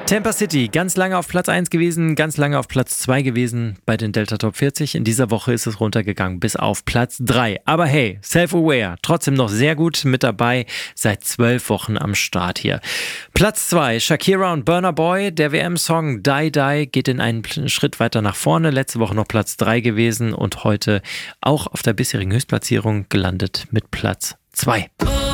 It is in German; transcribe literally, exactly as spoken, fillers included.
Tampa City, ganz lange auf Platz eins gewesen, ganz lange auf Platz zwei gewesen bei den Delta Top vierzig. In dieser Woche ist es runtergegangen bis auf Platz drei. Aber hey, Self-Aware, trotzdem noch sehr gut mit dabei, seit zwölf Wochen am Start hier. Platz zwei, Shakira und Burna Boy. Der W M-Song Die Die geht in einen Schritt weiter nach vorne. Letzte Woche noch Platz drei gewesen und heute auch auf der bisherigen Höchstplatzierung gelandet mit Platz zwei.